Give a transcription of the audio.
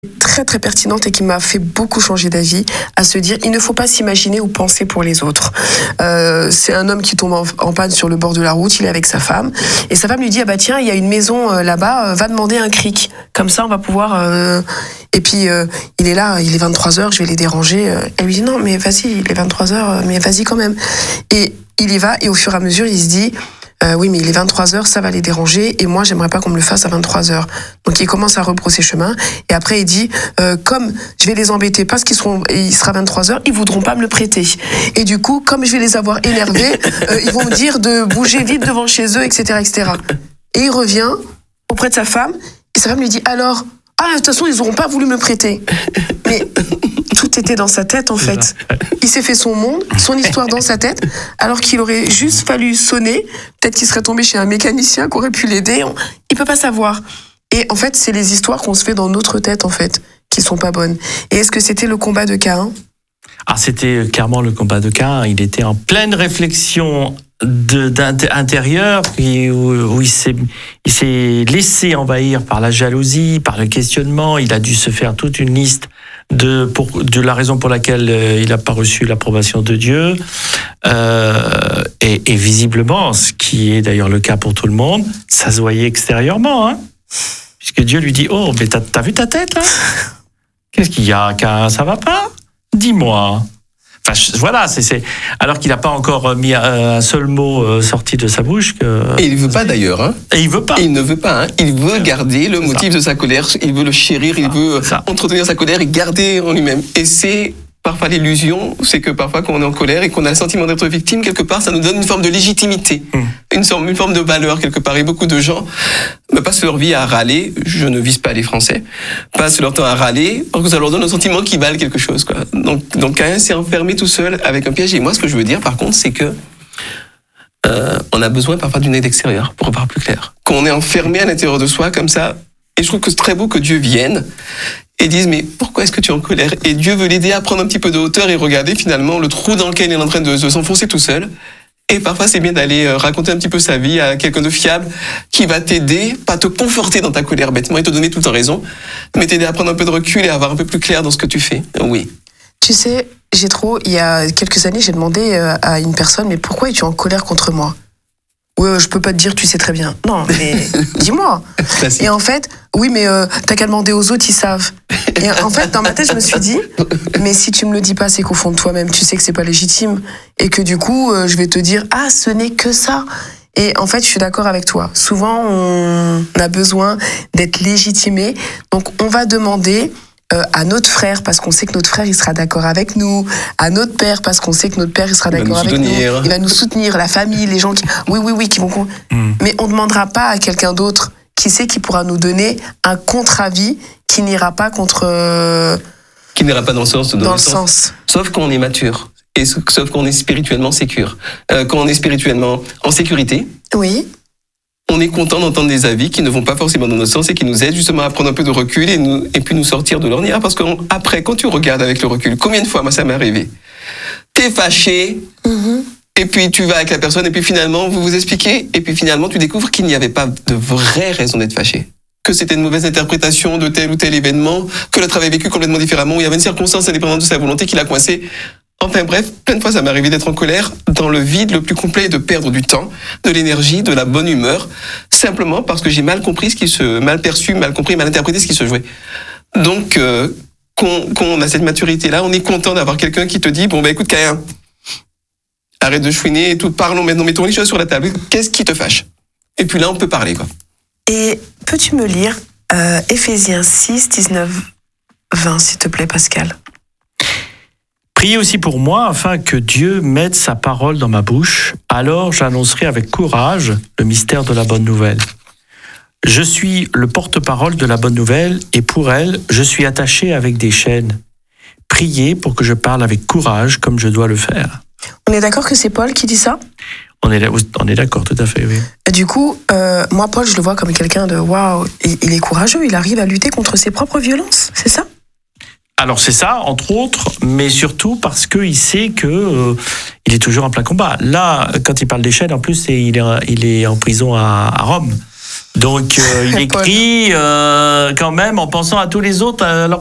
très très pertinente et qui m'a fait beaucoup changer d'avis, à se dire il ne faut pas s'imaginer ou penser pour les autres. C'est un homme qui tombe en panne sur le bord de la route, il est avec sa femme et sa femme lui dit ah bah tiens il y a une maison là-bas, va demander un cric, comme ça on va pouvoir et puis il est là, il est 23h, je vais les déranger. Elle lui dit non mais vas-y, il est 23h, mais vas-y quand même. Et il y va et au fur et à mesure il se dit oui, mais il est 23h, ça va les déranger, et moi, j'aimerais pas qu'on me le fasse à 23h. Donc, il commence à rebrousser chemin, et après, il dit, comme je vais les embêter parce il sera 23h, ils voudront pas me le prêter. Et du coup, comme je vais les avoir énervés, ils vont me dire de bouger vite devant chez eux, etc., etc. Et il revient auprès de sa femme, et sa femme lui dit, alors, de toute façon, ils auront pas voulu me prêter. Mais tout était dans sa tête, en fait. Il s'est fait son monde, son histoire dans sa tête, alors qu'il aurait juste fallu sonner. Peut-être qu'il serait tombé chez un mécanicien qui aurait pu l'aider. Il peut pas savoir. Et en fait, c'est les histoires qu'on se fait dans notre tête, en fait, qui sont pas bonnes. Et est-ce que c'était le combat de Caïn ? Ah, c'était clairement le combat de Caïn. Il était en pleine réflexion intérieur où il s'est laissé envahir par la jalousie, par le questionnement. Il a dû se faire toute une liste de la raison pour laquelle il n'a pas reçu l'approbation de Dieu. Et visiblement, ce qui est d'ailleurs le cas pour tout le monde, ça se voyait extérieurement, hein, puisque Dieu lui dit « Oh, mais t'as vu ta tête, là ? Qu'est-ce qu'il y a, Caïn ? Ça va pas ? Dis-moi !» Enfin, voilà, c'est alors qu'il n'a pas encore mis un seul mot sorti de sa bouche. Et il ne veut pas d'ailleurs. Hein. Et il veut pas. Il ne veut pas. Hein. Il veut garder le motif de sa colère. Il veut le chérir. Il veut entretenir sa colère et garder en lui-même. Et c'est parfois l'illusion, c'est que parfois quand on est en colère et qu'on a le sentiment d'être victime, quelque part, ça nous donne une forme de légitimité, une forme de valeur quelque part. Et beaucoup de gens passent leur vie à râler, je ne vise pas les Français, passent leur temps à râler parce que ça leur donne un sentiment qu'ils valent quelque chose, quoi. Donc Caïn s'est enfermé tout seul avec un piège. Et moi, ce que je veux dire, par contre, c'est que on a besoin parfois d'une aide extérieure pour voir plus clair. Quand on est enfermé à l'intérieur de soi comme ça, et je trouve que c'est très beau que Dieu vienne et dise mais pourquoi est-ce que tu es en colère ? Et Dieu veut l'aider à prendre un petit peu de hauteur et regarder finalement le trou dans lequel il est en train de s'enfoncer tout seul. Et parfois c'est bien d'aller raconter un petit peu sa vie à quelqu'un de fiable qui va t'aider, pas te conforter dans ta colère bêtement et te donner toute raison, mais t'aider à prendre un peu de recul et à avoir un peu plus clair dans ce que tu fais. Oui. Tu sais, il y a quelques années, j'ai demandé à une personne mais pourquoi es-tu en colère contre moi ? Ouais, je peux pas te dire, tu sais très bien. Non, mais dis-moi. Et en fait, oui, mais t'as qu'à demander aux autres, ils savent. Et en fait, dans ma tête, je me suis dit, mais si tu me le dis pas, c'est qu'au fond de toi-même, tu sais que c'est pas légitime. Et que du coup, je vais te dire, ce n'est que ça. Et en fait, je suis d'accord avec toi. Souvent, on a besoin d'être légitimé. Donc, on va demander à notre frère parce qu'on sait que notre frère il sera d'accord avec nous, à notre père parce qu'on sait que notre père il sera d'accord avec nous, il va nous soutenir, la famille, les gens qui qui vont mais on demandera pas à quelqu'un d'autre qui sait qui pourra nous donner un contre-avis qui n'ira pas qui n'ira pas dans le sens. Sauf quand on est mature et sauf qu'on est spirituellement sécure. Quand on est spirituellement en sécurité. Oui. On est content d'entendre des avis qui ne vont pas forcément dans notre sens et qui nous aident justement à prendre un peu de recul et puis nous sortir de l'ornière. Parce qu'après, quand tu regardes avec le recul, combien de fois, moi, ça m'est arrivé, t'es fâché, et puis tu vas avec la personne, et puis finalement, vous vous expliquez, et puis finalement, tu découvres qu'il n'y avait pas de vraie raison d'être fâché. Que c'était une mauvaise interprétation de tel ou tel événement, que l'autre avait vécu complètement différemment, où il y avait une circonstance indépendante de sa volonté qui l'a coincé. Enfin bref, plein de fois ça m'est arrivé d'être en colère, dans le vide le plus complet, et de perdre du temps, de l'énergie, de la bonne humeur, simplement parce que j'ai mal compris mal perçu, mal compris, mal interprété ce qui se jouait. Donc, quand on a cette maturité-là, on est content d'avoir quelqu'un qui te dit, bon écoute Caïn, arrête de chouiner et tout, parlons maintenant, mettons les choses sur la table, qu'est-ce qui te fâche ? Et puis là, on peut parler, quoi. Et peux-tu me lire Éphésiens 6, 19, 20, s'il te plaît, Pascal ? Priez aussi pour moi afin que Dieu mette sa parole dans ma bouche, alors j'annoncerai avec courage le mystère de la bonne nouvelle. Je suis le porte-parole de la bonne nouvelle et pour elle, je suis attaché avec des chaînes. Priez pour que je parle avec courage comme je dois le faire. On est d'accord que c'est Paul qui dit ça ? On est d'accord, tout à fait, oui. Du coup, moi, Paul, je le vois comme quelqu'un de waouh, il est courageux, il arrive à lutter contre ses propres violences, c'est ça ? Alors c'est ça, entre autres, mais surtout parce qu'il sait que il est toujours en plein combat. Là, quand il parle des chaînes, en plus, il est en prison à Rome. Donc il écrit quand même en pensant à tous les autres, alors